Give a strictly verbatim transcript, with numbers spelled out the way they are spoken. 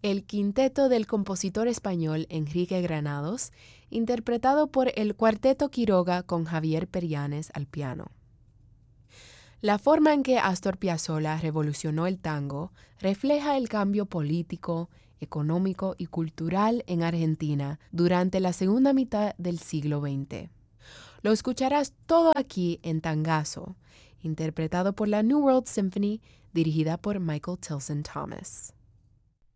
el quinteto del compositor español Enrique Granados, interpretado por el Cuarteto Quiroga con Javier Perianes al piano. La forma en que Astor Piazzolla revolucionó el tango refleja el cambio político, económico y cultural en Argentina durante la segunda mitad del siglo veinte. Lo escucharás todo aquí en Tangazo, interpretado por la New World Symphony, dirigida por Michael Tilson Thomas.